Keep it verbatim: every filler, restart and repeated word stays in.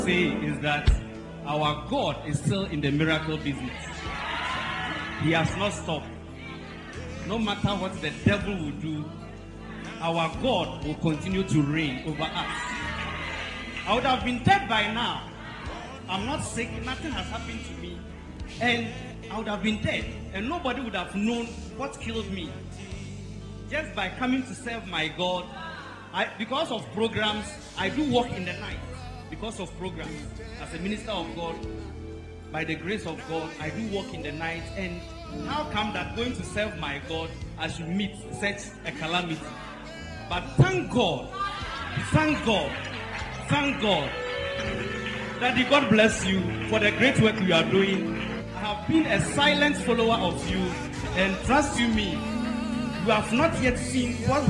say is that our God is still in the miracle business. He has not stopped. No matter what the devil will do, our God will continue to reign over us. I would have been dead by now. I'm not sick, nothing has happened to me. And I would have been dead, and nobody would have known what killed me. Just by coming to serve my God, I, because of programs, I do work in the night. Because of programs, as a minister of God, by the grace of God, I do work in the night. And how come that going to serve my God, I should meet such a calamity? But thank God, thank God, thank God. Daddy, God bless you for the great work you are doing. I have been a silent follower of you, and trust you me, you have not yet seen what